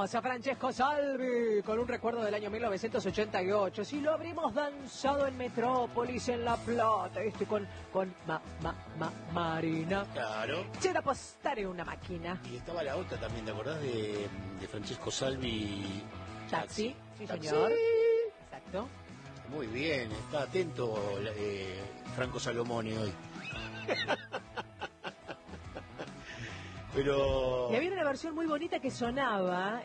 a Francesco Salvi con un recuerdo del año 1988. Si lo habríamos danzado en Metrópolis, en La Plata, con Marina. Claro. C'era postare una máquina. Y estaba la otra también, ¿te acordás de Francesco Salvi? Taxi, sí Taxi. señor. Exacto. Muy bien, está atento Franco Salomone hoy. Pero... Y había una versión muy bonita que sonaba,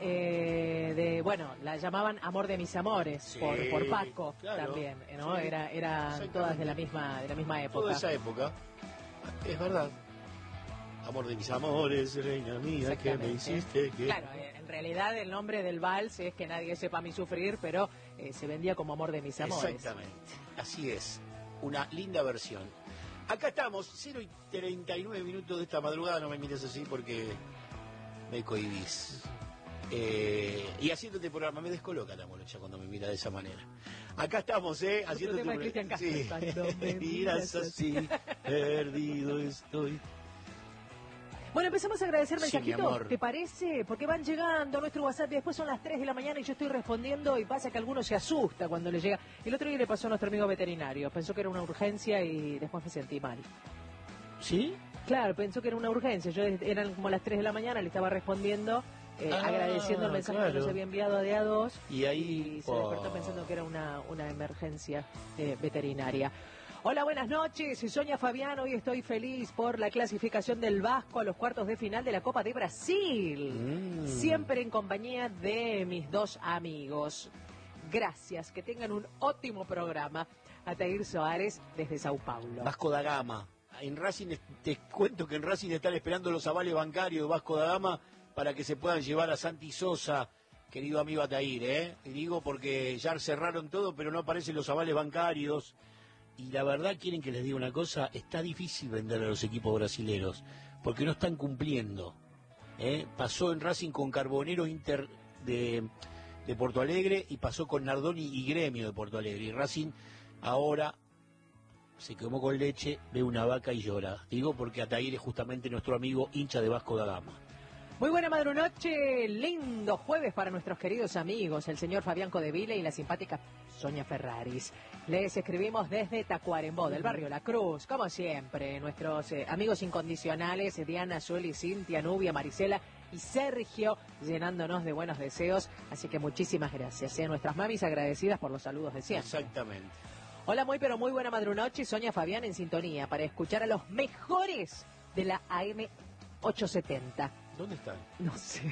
la llamaban Amor de mis amores, Sí, por Paco, claro, también, ¿no? sí, Eran todas de la misma época. Toda esa época, es verdad. Amor de mis amores, reina mía, que me hiciste que... Claro, en realidad el nombre del vals es Que nadie sepa mi sufrir, pero se vendía como Amor de mis amores. Exactamente, así es, una linda versión. Acá estamos, 0:39 de esta madrugada, no me mires así porque me cohibís. Y haciendo este programa me descoloca la morocha cuando me mira de esa manera. Acá estamos, haciendo tema de Cristian Castro, sí. cuando me Miras así, perdido estoy. Bueno, empezamos a agradecer Sí, mi mensajitos, amor. ¿te parece? Porque van llegando a nuestro WhatsApp y después son las 3 de la mañana y yo estoy respondiendo y pasa que alguno se asusta cuando le llega. El otro día le pasó a nuestro amigo veterinario, pensó que era una urgencia y después me sentí mal. ¿Sí? Claro, pensó que era una urgencia, eran como las 3 de la mañana, le estaba respondiendo, agradeciendo el mensaje que nos había enviado a DA2 y ahí se despertó pensando que era una emergencia veterinaria. Hola, buenas noches, soy Sonia Fabián, hoy estoy feliz por la clasificación del Vasco a los cuartos de final de la Copa de Brasil, siempre en compañía de mis dos amigos. Gracias, que tengan un ótimo programa. Atair Soares desde Sao Paulo. Vasco da Gama. En Racing, te cuento que en Racing están esperando los avales bancarios de Vasco da Gama para que se puedan llevar a Santi Sosa, querido amigo Atair, Y digo porque ya cerraron todo, pero no aparecen los avales bancarios. Y la verdad, quieren que les diga una cosa, está difícil vender a los equipos brasileros, porque no están cumpliendo. Pasó en Racing con Carbonero Inter de Porto Alegre y pasó con Nardoni y Gremio de Porto Alegre. Y Racing ahora se quemó con leche, ve una vaca y llora. Digo porque Atair es justamente nuestro amigo hincha de Vasco da Gama. Muy buena madrunoche, lindo jueves para nuestros queridos amigos, el señor Fabián Codeville y la simpática Sonia Ferraris. Les escribimos desde Tacuarembó, del barrio La Cruz, como siempre, nuestros amigos incondicionales, Diana, Julie, Cintia, Nubia, Marisela y Sergio, llenándonos de buenos deseos, así que muchísimas gracias, nuestras mamis agradecidas por los saludos de siempre. Exactamente. Hola, muy buena madrunoche, Sonia Fabián en sintonía, para escuchar a los mejores de la AM 870. ¿Dónde están? No sé.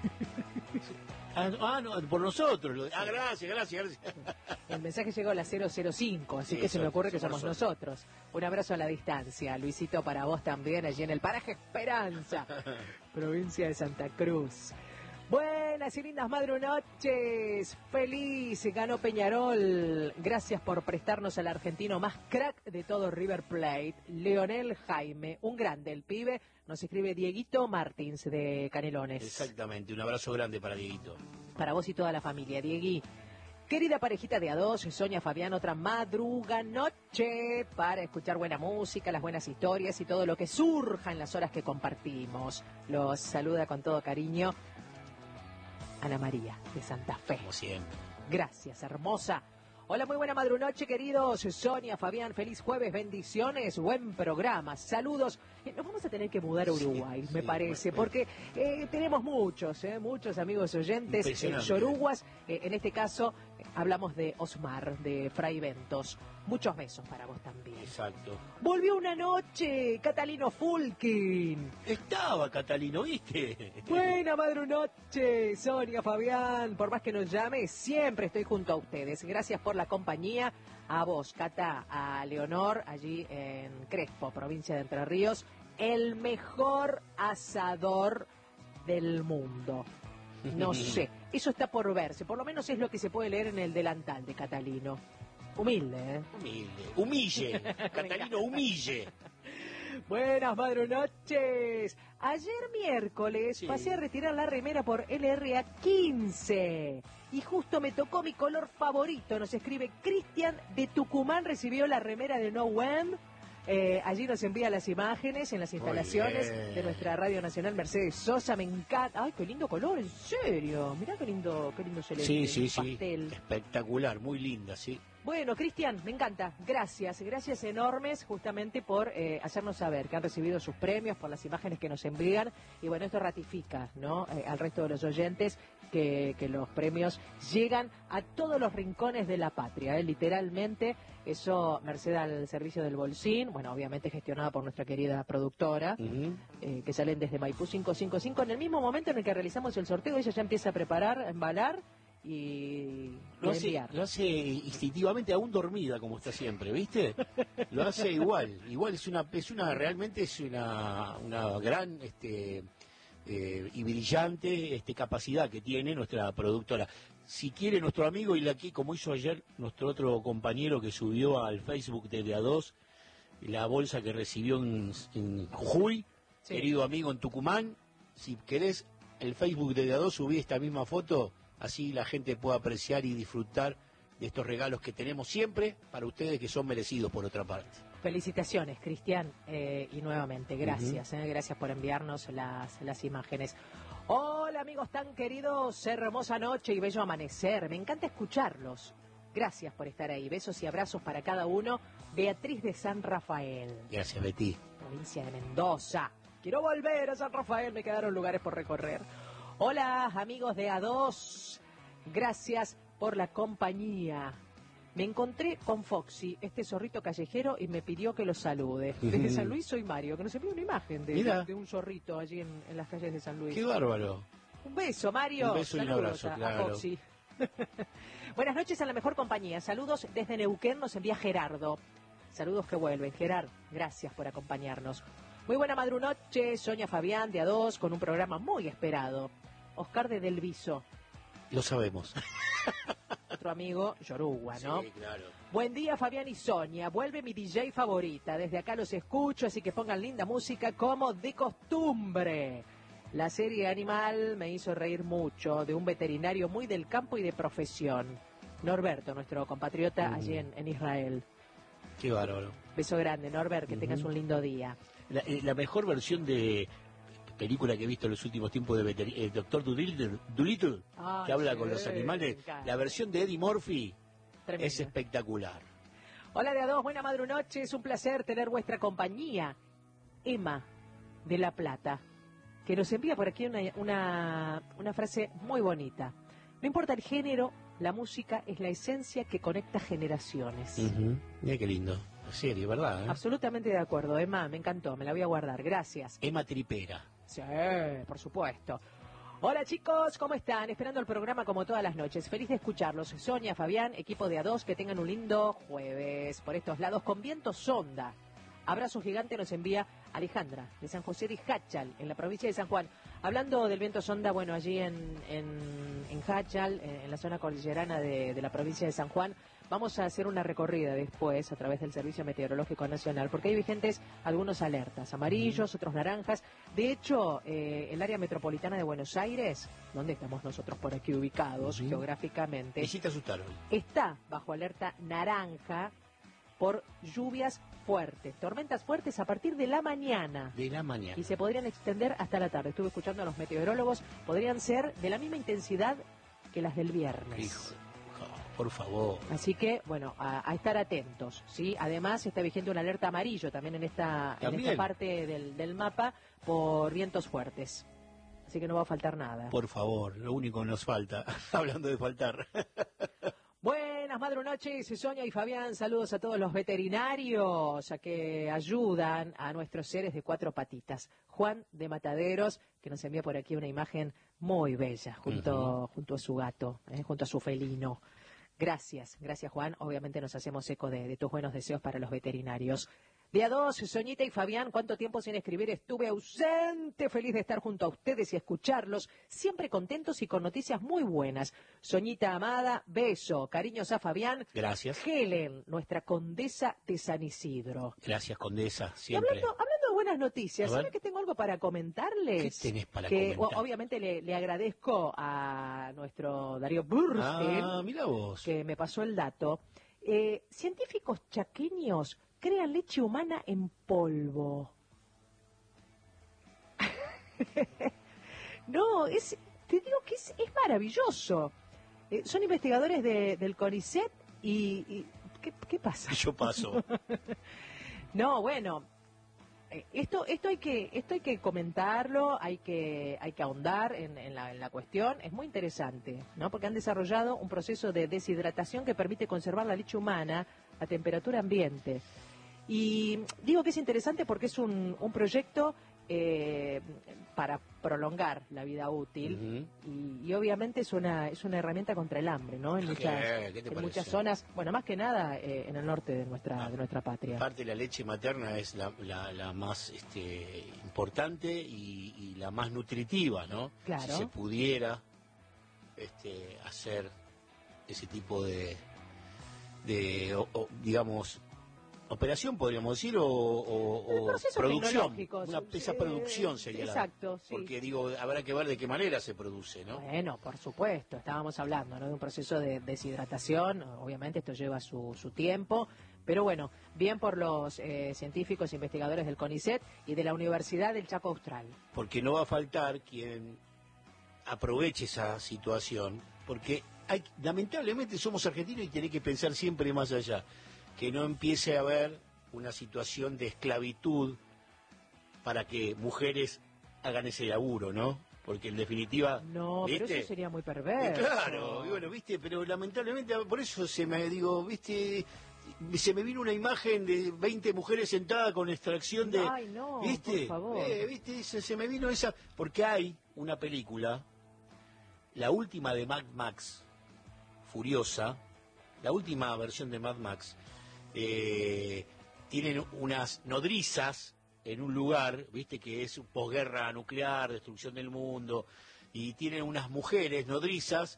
No, por nosotros. Gracias. El mensaje llegó a las 005, así Sí, que se me ocurre que somos somos nosotros. Un abrazo a la distancia. Luisito, para vos también, allí en el paraje Esperanza, provincia de Santa Cruz. Buenas y lindas madrunoches. Feliz, ganó Peñarol. Gracias por prestarnos al argentino más crack de todo River Plate, Leonel Jaime. Un grande, el pibe. Nos escribe Dieguito Martins de Canelones. Exactamente, un abrazo grande para Dieguito. Para vos y toda la familia, Diegui. Querida parejita de A2, Sonia Fabián, otra madruga noche para escuchar buena música, las buenas historias y todo lo que surja en las horas que compartimos. Los saluda con todo cariño Ana María de Santa Fe. Como siempre. Gracias, hermosa. Hola, muy buena madrunoche, queridos. Sonia, Fabián, feliz jueves, bendiciones, buen programa, saludos. Nos vamos a tener que mudar a Uruguay, me parece, porque tenemos muchos amigos oyentes, yoruguas. En este caso, hablamos de Osmar, de Fray Ventos. Muchos besos para vos también. Exacto. Volvió una noche, Catalino Fulkin. Estaba Catalino, ¿viste? Buena madrunoche, Sonia, Fabián. Por más que nos llame, siempre estoy junto a ustedes. Gracias por la compañía. A vos, Cata, a Leonor, allí en Crespo, provincia de Entre Ríos. El mejor asador del mundo. No sé, eso está por verse. Por lo menos es lo que se puede leer en el delantal de Catalino. Humilde, Humille. Catalino, humille. Buenas madrunoches. Ayer miércoles pasé a retirar la remera por LRA 15 y justo me tocó mi color favorito. Nos escribe Cristian de Tucumán, recibió la remera de No Wem. Allí nos envía las imágenes en las instalaciones de nuestra Radio Nacional Mercedes Sosa. Me encanta. Ay, qué lindo color, en serio. Mirá qué lindo celeste. Sí, pastel. Espectacular, muy linda, sí. Bueno, Cristian, me encanta. Gracias enormes justamente por hacernos saber que han recibido sus premios, por las imágenes que nos envían. Y bueno, esto ratifica, ¿no? Al resto de los oyentes que los premios llegan a todos los rincones de la patria, literalmente. Eso merced al servicio del Bolsín, bueno, obviamente gestionada por nuestra querida productora, que salen desde Maipú 555. En el mismo momento en el que realizamos el sorteo, ella ya empieza a preparar, a embalar y lo hace instintivamente, aún dormida como está siempre, ¿viste? Lo hace igual realmente es una gran y brillante capacidad que tiene nuestra productora. Si quiere nuestro amigo, y aquí como hizo ayer nuestro otro compañero que subió al Facebook de A2 la bolsa que recibió en Jujuy, sí. Querido amigo en Tucumán, si querés el Facebook de A2 subí esta misma foto. Así la gente puede apreciar y disfrutar de estos regalos que tenemos siempre para ustedes, que son merecidos por otra parte. Felicitaciones, Cristian, y nuevamente, gracias, gracias por enviarnos las imágenes. Hola amigos tan queridos, hermosa noche y bello amanecer, me encanta escucharlos. Gracias por estar ahí, besos y abrazos para cada uno. Beatriz de San Rafael. Gracias, Betty. Provincia de Mendoza. Quiero volver a San Rafael, me quedaron lugares por recorrer. Hola amigos de A2, gracias por la compañía. Me encontré con Foxy, este zorrito callejero, y me pidió que lo salude. Desde San Luis soy Mario, que nos envió una imagen de un zorrito allí en las calles de San Luis. ¡Qué bárbaro! Un beso, Mario. Un beso y un abrazo, claro. A Foxy. Buenas noches a la mejor compañía. Saludos desde Neuquén, nos envía Gerardo. Saludos que vuelven. Gerard, gracias por acompañarnos. Muy buena madrunoche, Sonia Fabián de A2, con un programa muy esperado. Oscar de Del Viso. Lo sabemos. Otro amigo, Yoruba, ¿no? Sí, claro. Buen día, Fabián y Sonia. Vuelve mi DJ favorita. Desde acá los escucho, así que pongan linda música como de costumbre. La serie Animal me hizo reír mucho, de un veterinario muy del campo y de profesión. Norberto, nuestro compatriota allí en Israel. Qué bárbaro. Beso grande, Norbert, que tengas un lindo día. La mejor versión de película que he visto en los últimos tiempos de el Doctor Dolittle, que habla con los animales, la versión de Eddie Murphy. Tremendo. Es espectacular. Hola de A2, buena madrunoche, es un placer tener vuestra compañía. Emma de La Plata, que nos envía por aquí una frase muy bonita. No importa el género, la música es la esencia que conecta generaciones. Mira qué lindo. Serio, ¿verdad? Absolutamente de acuerdo, Emma, me encantó, me la voy a guardar, gracias. Emma Tripera. Sí, por supuesto. Hola chicos, ¿cómo están? Esperando el programa como todas las noches. Feliz de escucharlos. Sonia, Fabián, equipo de A2, que tengan un lindo jueves por estos lados con viento sonda. Abrazo gigante nos envía Alejandra, de San José de Jáchal, en la provincia de San Juan. Hablando del viento sonda, bueno, allí en Jáchal, en la zona cordillerana de la provincia de San Juan, vamos a hacer una recorrida después a través del Servicio Meteorológico Nacional, porque hay vigentes algunos alertas, amarillos, otros naranjas. De hecho, el área metropolitana de Buenos Aires, donde estamos nosotros por aquí ubicados geográficamente, visita asustaron. Está bajo alerta naranja por lluvias fuertes, tormentas fuertes a partir de la mañana. De la mañana. Y se podrían extender hasta la tarde. Estuve escuchando a los meteorólogos, podrían ser de la misma intensidad que las del viernes. Hijo, por favor. Así que, bueno, a estar atentos, ¿sí? Además, está vigente una alerta amarillo también en esta parte del mapa por vientos fuertes. Así que no va a faltar nada. Por favor, lo único que nos falta, hablando de faltar. Buenas madrunoches, Sonia y Fabián, saludos a todos los veterinarios a que ayudan a nuestros seres de cuatro patitas. Juan de Mataderos, que nos envía por aquí una imagen muy bella, junto a su gato, junto a su felino. Gracias Juan, obviamente nos hacemos eco de tus buenos deseos para los veterinarios. De A2, Soñita y Fabián, ¿cuánto tiempo sin escribir? Estuve ausente, feliz de estar junto a ustedes y escucharlos, siempre contentos y con noticias muy buenas. Soñita amada, beso, cariños a Fabián. Gracias. Helen, nuestra condesa de San Isidro. Gracias, condesa, siempre. Hablando de buenas noticias, ¿sabe que tengo algo para comentarles? ¿Qué tenés para comentar? Obviamente le agradezco a nuestro Darío Burstein, mira vos, que me pasó el dato. Científicos chaqueños crean leche humana en polvo. No, te digo que es maravilloso. Son investigadores del CONICET y ¿qué pasa? Yo paso. No, bueno, esto hay que comentarlo, hay que ahondar en la cuestión. Es muy interesante, ¿no? Porque han desarrollado un proceso de deshidratación que permite conservar la leche humana a temperatura ambiente. Y digo que es interesante porque es un proyecto para prolongar la vida útil y obviamente es una herramienta contra el hambre, ¿no? En muchas zonas, bueno, más que nada en el norte de nuestra patria. Aparte, la leche materna es la más importante y la más nutritiva, ¿no? Claro. Si se pudiera hacer ese tipo de digamos, operación, podríamos decir, o producción. Esa producción sería exacto, sí. Porque, digo, habrá que ver de qué manera se produce, ¿no? Bueno, por supuesto, estábamos hablando, ¿no?, de un proceso de deshidratación. Obviamente esto lleva su tiempo, pero bueno, bien por los científicos e investigadores del CONICET y de la Universidad del Chaco Austral. Porque no va a faltar quien aproveche esa situación, porque lamentablemente somos argentinos y tenés que pensar siempre más allá. Que no empiece a haber una situación de esclavitud para que mujeres hagan ese laburo, ¿no? Porque en definitiva... No, ¿viste? pero eso sería muy perverso. Claro, y bueno, ¿viste? Pero lamentablemente, por eso se me vino una imagen de 20 mujeres sentadas con extracción de... Ay, no, ¿viste? por favor. ¿Viste? Se me vino esa... Porque hay una película, la última de Mad Max, Furiosa, la última versión de Mad Max... tienen unas nodrizas en un lugar, viste, que es posguerra nuclear, destrucción del mundo, y tienen unas mujeres nodrizas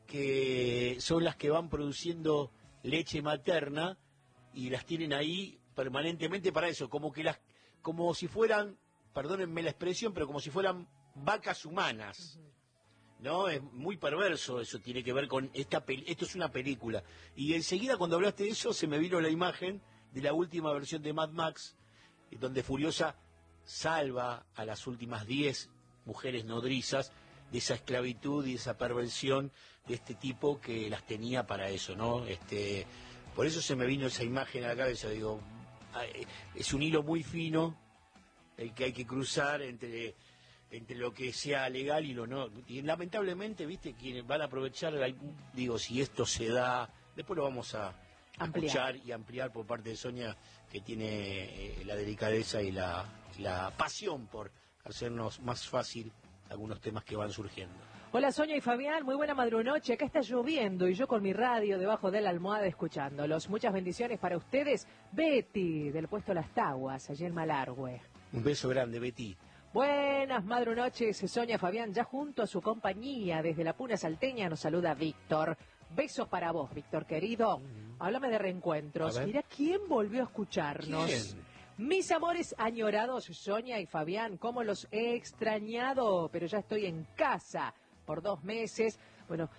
que son las que van produciendo leche materna y las tienen ahí permanentemente para eso, como si fueran, perdónenme la expresión, pero como si fueran vacas humanas. No, es muy perverso eso, tiene que ver con esto es una película. Y enseguida cuando hablaste de eso se me vino la imagen de la última versión de Mad Max, donde Furiosa salva a las últimas 10 mujeres nodrizas de esa esclavitud y de esa perversión de este tipo que las tenía para eso, ¿no? Por eso se me vino esa imagen a la cabeza, digo, es un hilo muy fino el que hay que cruzar entre lo que sea legal y lo no. Y lamentablemente, viste, quienes van a aprovechar, digo, si esto se da, después lo vamos a escuchar y ampliar por parte de Sonia, que tiene la delicadeza y la pasión por hacernos más fácil algunos temas que van surgiendo. Hola Sonia y Fabián, muy buena madrunoche. Acá está lloviendo y yo con mi radio debajo de la almohada escuchándolos. Muchas bendiciones para ustedes. Betty, del puesto Las Taguas, allí en Malargüe. Un beso grande, Betty. Buenas madrunoches, Sonia, Fabián, ya junto a su compañía desde la Puna Salteña nos saluda Víctor. Besos para vos, Víctor querido. Háblame de reencuentros. Mira quién volvió a escucharnos. ¿Quién? Mis amores añorados, Sonia y Fabián, cómo los he extrañado, pero ya estoy en casa por 2 meses. Bueno,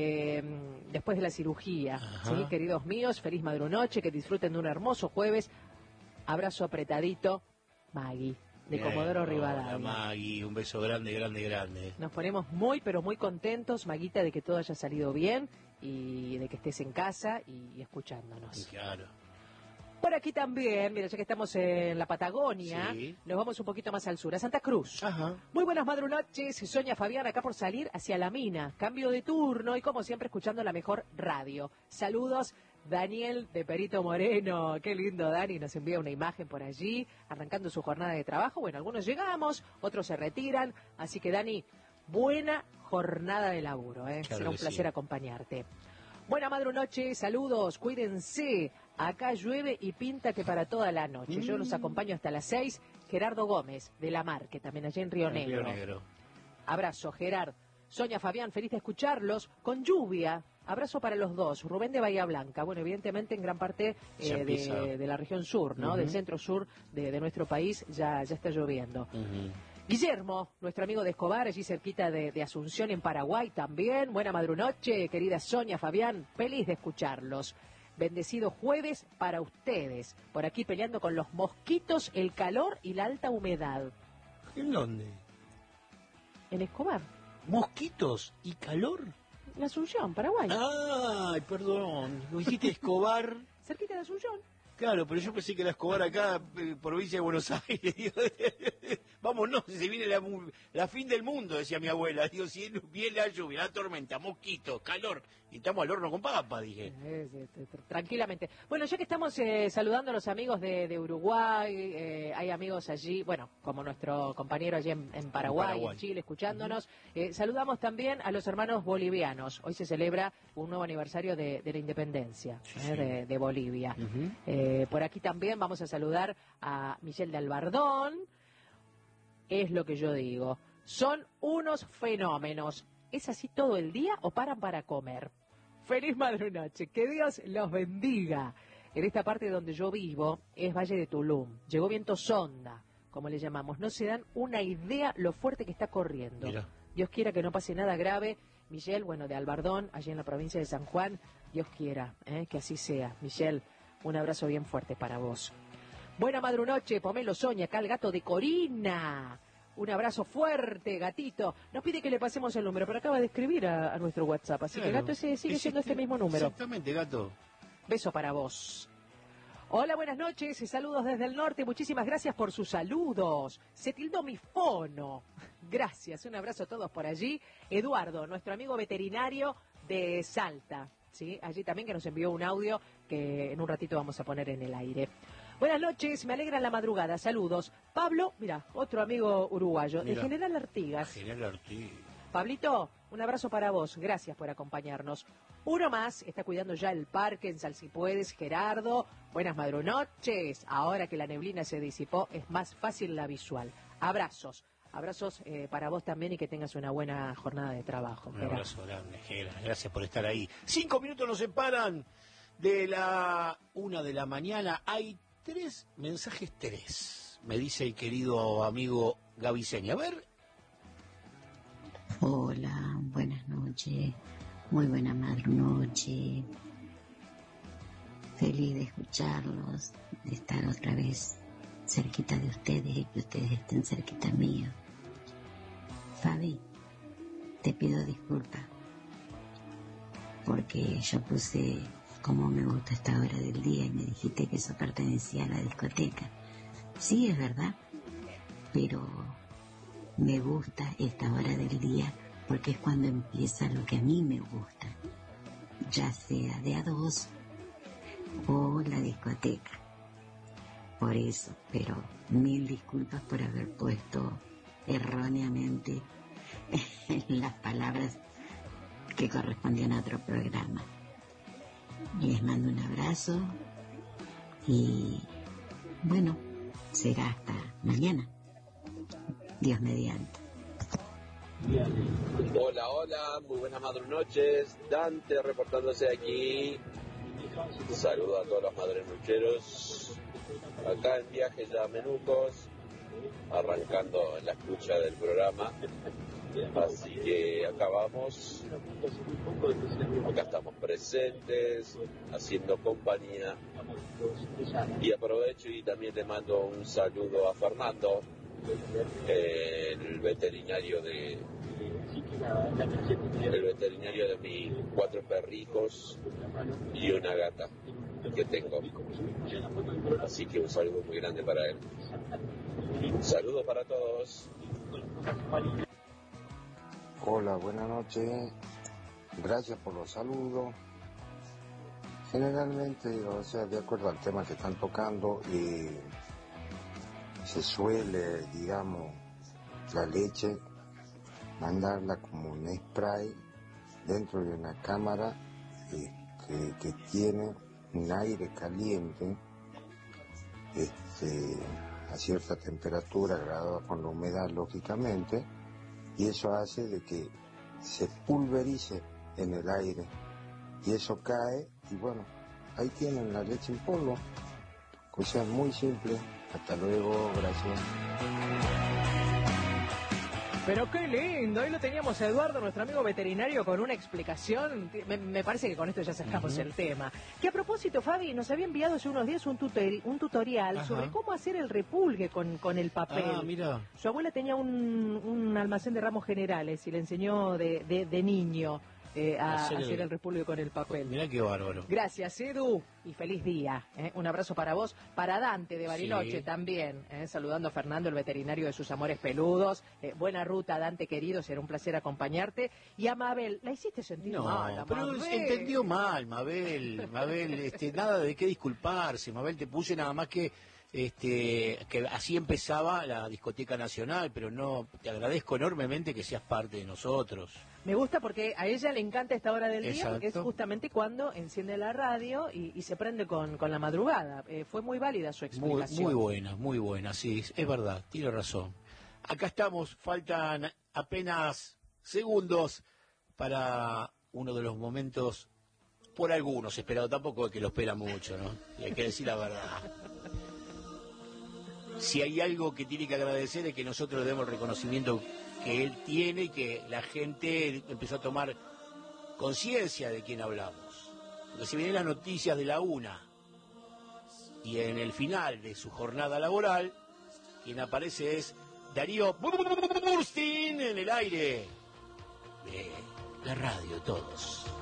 después de la cirugía, ¿sí? Queridos míos, feliz madrunoche, que disfruten de un hermoso jueves. Abrazo apretadito, Maggie, de Comodoro Rivadavia. Hola, Maggie, un beso grande, grande, grande. Nos ponemos muy, pero muy contentos, Maguita, de que todo haya salido bien y de que estés en casa y escuchándonos. Claro. Por aquí también, mira, ya que estamos en la Patagonia, sí, nos vamos un poquito más al sur, a Santa Cruz. Ajá. Muy buenas madrunoches, Sonia, Fabián, acá por salir hacia la mina. Cambio de turno y como siempre escuchando la mejor radio. Saludos, Daniel de Perito Moreno. Qué lindo, Dani, nos envía una imagen por allí, arrancando su jornada de trabajo. Bueno, algunos llegamos, otros se retiran, así que Dani, buena jornada de laburo, ¿eh? Claro. Será un placer acompañarte. Buena madrunoche, saludos, cuídense. Acá llueve y pinta que para toda la noche. Yo los acompaño hasta las 6. Gerardo Gómez, de La Mar, que también allá en Río Negro. Abrazo, Gerard. Sonia, Fabián, feliz de escucharlos. Con lluvia, abrazo para los dos. Rubén de Bahía Blanca. Bueno, evidentemente en gran parte de la región sur, ¿no? Del centro sur de nuestro país ya está lloviendo. Guillermo, nuestro amigo de Escobar, allí cerquita de Asunción, en Paraguay también. Buena madrunoche, querida Sonia, Fabián, feliz de escucharlos. Bendecido jueves para ustedes. Por aquí peleando con los mosquitos, el calor y la alta humedad. ¿En dónde? En Escobar. ¿Mosquitos y calor? En Asunción, Paraguay. Ay, perdón. ¿Lo dijiste Escobar? Cerquita de Asunción. Claro, pero yo pensé que era Escobar acá, provincia de Buenos Aires. Digo, vámonos, se viene la fin del mundo, decía mi abuela. Digo, si viene la lluvia, la tormenta, mosquitos, calor, y estamos al horno con papa, dije. Tranquilamente. Bueno, ya que estamos saludando a los amigos de Uruguay, hay amigos allí, bueno, como nuestro compañero allí en Paraguay, en Chile, escuchándonos. Saludamos también a los hermanos bolivianos. Hoy se celebra un nuevo aniversario de la independencia de Bolivia. Por aquí también vamos a saludar a Michelle de Albardón. Es lo que yo digo. Son unos fenómenos. ¿Es así todo el día o paran para comer? Feliz madrunoche. Que Dios los bendiga. En esta parte donde yo vivo es Valle de Tulum. Llegó viento sonda, como le llamamos. No se dan una idea lo fuerte que está corriendo. Mira. Dios quiera que no pase nada grave. Michelle, bueno, de Albardón, allí en la provincia de San Juan. Dios quiera que así sea. Michelle, un abrazo bien fuerte para vos. Buena madrunoche, Pomelo Soña, acá el gato de Corina. Un abrazo fuerte, gatito. Nos pide que le pasemos el número, pero acaba de escribir a nuestro WhatsApp. Así que, gato, ese sigue siendo este mismo número. Exactamente, gato. Beso para vos. Hola, buenas noches. Saludos desde el norte. Muchísimas gracias por sus saludos. Se tildó mi fono. Gracias. Un abrazo a todos por allí. Eduardo, nuestro amigo veterinario de Salta. ¿Sí? Allí también, que nos envió un audio que en un ratito vamos a poner en el aire. Buenas noches, me alegra la madrugada, saludos. Pablo, mira, otro amigo uruguayo, de General Artigas. General Artigas. Pablito, un abrazo para vos, gracias por acompañarnos. Uno más, está cuidando ya el parque en Salsipuedes, Gerardo. Buenas madrunoches, ahora que la neblina se disipó, es más fácil la visual. Abrazos. Abrazos para vos también y que tengas una buena jornada de trabajo. Un abrazo grande, Gera. Gracias por estar ahí. 5 minutos nos separan de la 1 de la mañana. Hay 3 mensajes, 3. Me dice el querido amigo Gaviseña. A ver. Hola, buenas noches. Muy buena madrunoche. Feliz de escucharlos, de estar otra vez cerquita de ustedes y que ustedes estén cerquita mío. Fabi, te pido disculpas porque yo puse como me gusta esta hora del día y me dijiste que eso pertenecía a la discoteca. Sí, es verdad, pero me gusta esta hora del día porque es cuando empieza lo que a mí me gusta, ya sea de a dos o la discoteca. Por eso, pero 1000 disculpas por haber puesto erróneamente las palabras que correspondían a otro programa. Les mando un abrazo y bueno, será hasta mañana. Dios mediante. Hola, hola, muy buenas madrunoches. Dante reportándose aquí. Saludo a todos los madrunocheros. Acá en viaje ya a Menucos, arrancando en la escucha del programa. Así que acá vamos. Acá estamos presentes, haciendo compañía. Y aprovecho y también le mando un saludo a Fernando, el veterinario de mis 4 perrijos y una gata que tengo. Así que un saludo muy grande para él. Un saludo para todos. Hola, buenas noches. Gracias por los saludos. Generalmente, o sea, de acuerdo al tema que están tocando, se suele, digamos, la leche mandarla como un spray dentro de una cámara que tiene un aire caliente a cierta temperatura graduada con la humedad, lógicamente, y eso hace de que se pulverice en el aire y eso cae y bueno, ahí tienen la leche en polvo. O sea, muy simple. Hasta luego, gracias. Pero qué lindo, hoy lo teníamos a Eduardo, nuestro amigo veterinario, con una explicación. Me parece que con esto ya sacamos el tema. Que a propósito, Fabi, nos había enviado hace unos días un tutorial sobre cómo hacer el repulgue con el papel. Ah, mira. Su abuela tenía un almacén de ramos generales y le enseñó de niño a hacer el repulgue con el papel. Mirá qué bárbaro. Gracias, Edu, y feliz día. Un abrazo para vos, para Dante de Bariloche Sí. también, saludando a Fernando, el veterinario de sus amores peludos. Buena ruta, Dante querido, será un placer acompañarte. Y a Mabel, la hiciste sentir mal, pero Mabel. se entendió mal, Mabel. Mabel, nada de qué disculparse. Mabel, te puse nada más que así empezaba la discoteca nacional, pero no, te agradezco enormemente que seas parte de nosotros. Me gusta porque a ella le encanta esta hora del día, Exacto. porque es justamente cuando enciende la radio y se prende con la madrugada. Fue muy válida su explicación. Muy buena, sí, es verdad, tiene razón. Acá estamos, faltan apenas segundos para uno de los momentos, por algunos esperado, tampoco es que lo espera mucho, ¿no? Y hay que decir la verdad. Si hay algo que tiene que agradecer es que nosotros le demos el reconocimiento que él tiene y que la gente empezó a tomar conciencia de quién hablamos. Porque si vienen las noticias de la una y en el final de su jornada laboral, quien aparece es Darío Burstin en el aire de la radio de todos.